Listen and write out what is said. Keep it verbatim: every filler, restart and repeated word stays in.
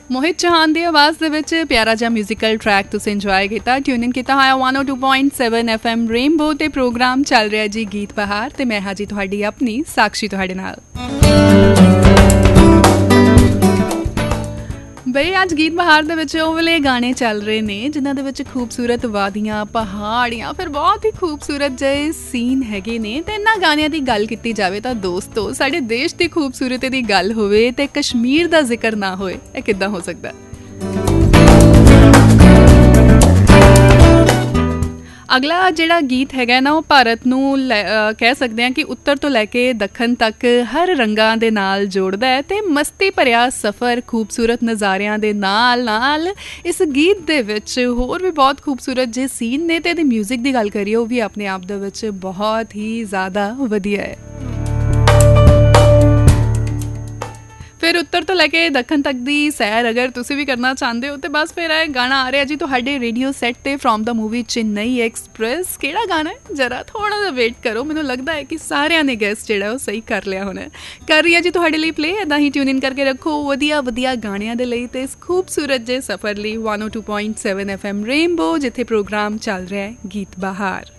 मोहित चौहान की आवाज़ दे विच प्यारा जा म्यूजिकल ट्रैक तुसीं इंजॉय किया। ट्यून इन किया है one O two point seven F M rainbow ते प्रोग्राम चल रहा जी गीत बहार ते मैं हाँ जी तुहाडी अपनी साक्षी तुहाडे नाल। बई अज गीत बहार दे विच ओह वाले गाने चल रहे ने जिन्हां दे विच खूबसूरत वादियां पहाड़ियां फिर बहुत ही खूबसूरत जे सीन हैगे ने ते इन्हां गानियां दी गल कीती जावे तां दोस्तों साडे देश दी खूबसूरती दी गल होवे ते कश्मीर दा जिक्र ना होए इह किद्दां हो सकदा है। अगला जिहड़ा गीत हैगा ना वो भारत नूं कह सकते हैं कि उत्तर तो लैके दखन तक हर रंगां दे नाल जोड़दा है ते मस्ती भरिया सफ़र खूबसूरत नज़ारियां दे नाल नाल इस गीत दे विच होर भी बहुत खूबसूरत जे सीन ने ते इहदे म्यूजिक दी गल करिए वो भी अपने आप दे विच बहुत ही ज़्यादा वधिया है। फिर उत्तर तो लैके दखन तक दी सैर अगर तुसी भी करना चाहते हो तो बस फिर यह गाना आ रहा जी तुहाडे रेडियो सैट ते from the movie Chennai express. केड़ा गाना है जरा थोड़ा सा वेट करो, मैनूं लगता है कि सारिਆਂ ने गैस जिहड़ा वो सही कर लिया होना। कर रही है जी तुहाडे लिए प्ले इदां ही ट्यून इन करके रखो वधिया वधिया गाणियां दे लई ते इस खूबसूरत जे सफ़र लिए one O two point seven F M rainbow जिथे प्रोग्राम चल रहा है गीत बहार।